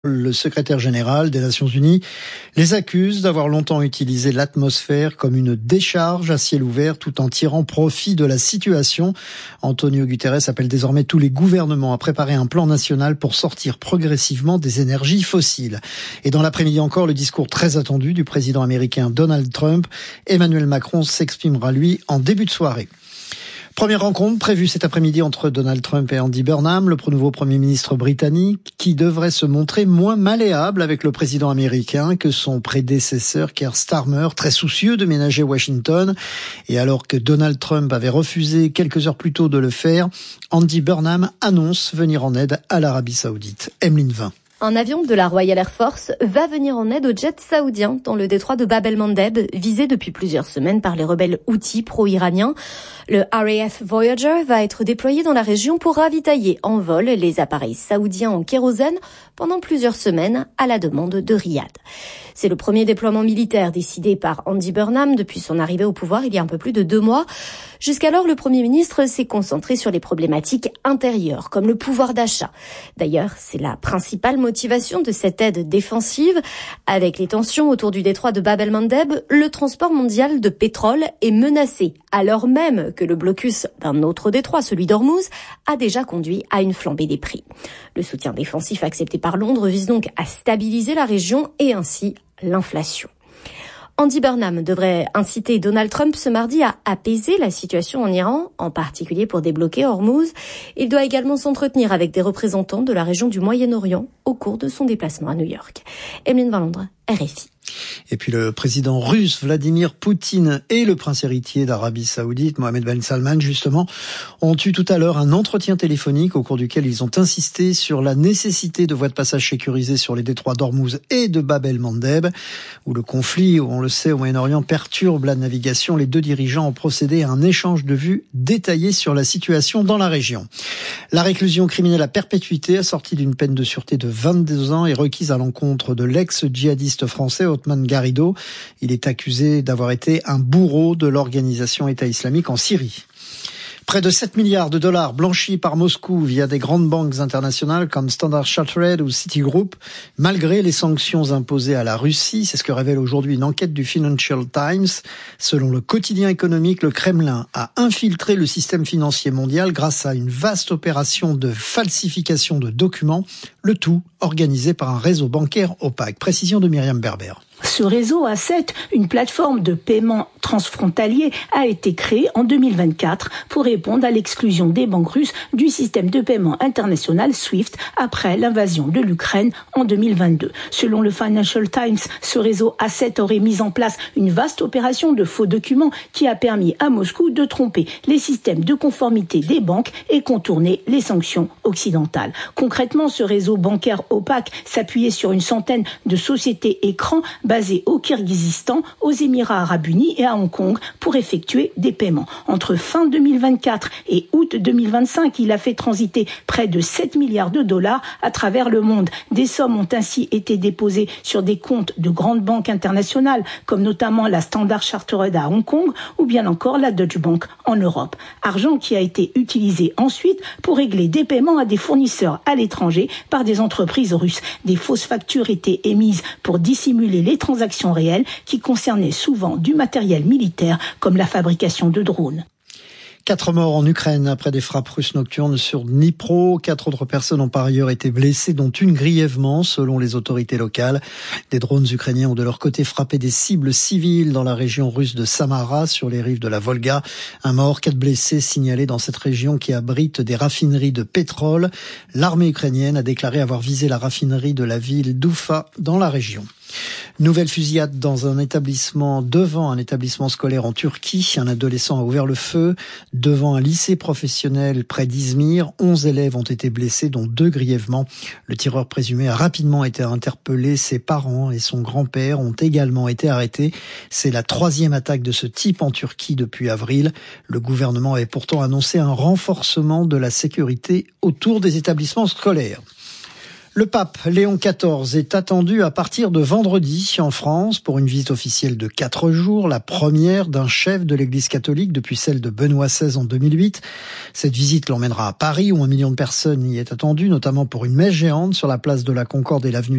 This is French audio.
Le secrétaire général des Nations Unies les accuse d'avoir longtemps utilisé l'atmosphère comme une décharge à ciel ouvert tout en tirant profit de la situation. Antonio Guterres appelle désormais tous les gouvernements à préparer un plan national pour sortir progressivement des énergies fossiles. Et dans l'après-midi encore, le discours très attendu du président américain Donald Trump. Emmanuel Macron s'exprimera lui en début de soirée. Première rencontre prévue cet après-midi entre Donald Trump et Andy Burnham, le nouveau Premier ministre britannique, qui devrait se montrer moins malléable avec le président américain que son prédécesseur Keir Starmer, très soucieux de ménager Washington. Et alors que Donald Trump avait refusé quelques heures plus tôt de le faire, Andy Burnham annonce venir en aide à l'Arabie Saoudite. Emeline Vin. Un avion de la Royal Air Force va venir en aide aux jets saoudiens dans le détroit de Bab el-Mandeb, visé depuis plusieurs semaines par les rebelles houthis pro-iraniens. Le RAF Voyager va être déployé dans la région pour ravitailler en vol les appareils saoudiens en kérosène pendant plusieurs semaines à la demande de Riyad. C'est le premier déploiement militaire décidé par Andy Burnham depuis son arrivée au pouvoir il y a un peu plus de 2 mois. Jusqu'alors, le Premier ministre s'est concentré sur les problématiques intérieures, comme le pouvoir d'achat. D'ailleurs, c'est la principale motivation de cette aide défensive. Avec les tensions autour du détroit de Bab el-Mandeb, le transport mondial de pétrole est menacé, alors même que le blocus d'un autre détroit, celui d'Ormuz, a déjà conduit à une flambée des prix. Le soutien défensif accepté par Londres vise donc à stabiliser la région et ainsi l'inflation. Andy Burnham devrait inciter Donald Trump ce mardi à apaiser la situation en Iran, en particulier pour débloquer Ormuz. Il doit également s'entretenir avec des représentants de la région du Moyen-Orient au cours de son déplacement à New York. Emeline Van Londres, RFI. Et puis le président russe Vladimir Poutine et le prince héritier d'Arabie Saoudite, Mohammed Ben Salman, justement, ont eu tout à l'heure un entretien téléphonique au cours duquel ils ont insisté sur la nécessité de voies de passage sécurisées sur les détroits d'Ormuz et de Bab el-Mandeb, où le conflit, on le sait, au Moyen-Orient perturbe la navigation. Les deux dirigeants ont procédé à un échange de vues détaillé sur la situation dans la région. La réclusion criminelle à perpétuité, assortie d'une peine de sûreté de 22 ans, est requise à l'encontre de l'ex-djihadiste français Othman Garrido. Il est accusé d'avoir été un bourreau de l'organisation État islamique en Syrie. Près de 7 milliards de dollars blanchis par Moscou via des grandes banques internationales comme Standard Chartered ou Citigroup, malgré les sanctions imposées à la Russie. C'est ce que révèle aujourd'hui une enquête du Financial Times. Selon le quotidien économique, le Kremlin a infiltré le système financier mondial grâce à une vaste opération de falsification de documents, le tout organisé par un réseau bancaire opaque. Précision de Myriam Berber. Ce réseau A7, une plateforme de paiement transfrontalier, a été créé en 2024 pour répondre à l'exclusion des banques russes du système de paiement international SWIFT après l'invasion de l'Ukraine en 2022. Selon le Financial Times, ce réseau A7 aurait mis en place une vaste opération de faux documents qui a permis à Moscou de tromper les systèmes de conformité des banques et contourner les sanctions occidentales. Concrètement, ce réseau bancaire opaque s'appuyait sur une centaine de sociétés écrans basé au Kirghizistan, aux Émirats arabes unis et à Hong Kong pour effectuer des paiements. Entre fin 2024 et août 2025, il a fait transiter près de 7 milliards de dollars à travers le monde. Des sommes ont ainsi été déposées sur des comptes de grandes banques internationales, comme notamment la Standard Chartered à Hong Kong ou bien encore la Deutsche Bank en Europe. Argent qui a été utilisé ensuite pour régler des paiements à des fournisseurs à l'étranger par des entreprises russes. Des fausses factures étaient émises pour dissimuler les transactions réelles qui concernaient souvent du matériel militaire comme la fabrication de drones. 4 morts en Ukraine après des frappes russes nocturnes sur Dnipro. 4 autres personnes ont par ailleurs été blessées, dont une grièvement, selon les autorités locales. Des drones ukrainiens ont de leur côté frappé des cibles civiles dans la région russe de Samara, sur les rives de la Volga. Un mort, 4 blessés signalés dans cette région qui abrite des raffineries de pétrole. L'armée ukrainienne a déclaré avoir visé la raffinerie de la ville d'Oufa dans la région. Nouvelle fusillade devant un établissement scolaire en Turquie. Un adolescent a ouvert le feu devant un lycée professionnel près d'Izmir. 11 élèves ont été blessés, dont 2 grièvement. Le tireur présumé a rapidement été interpellé. Ses parents et son grand-père ont également été arrêtés. C'est la 3e attaque de ce type en Turquie depuis avril. Le gouvernement avait pourtant annoncé un renforcement de la sécurité autour des établissements scolaires. Le pape Léon XIV est attendu à partir de vendredi en France pour une visite officielle de 4 jours, la première d'un chef de l'Église catholique depuis celle de Benoît XVI en 2008. Cette visite l'emmènera à Paris où 1 million de personnes y est attendu, notamment pour une messe géante sur la place de la Concorde et l'avenue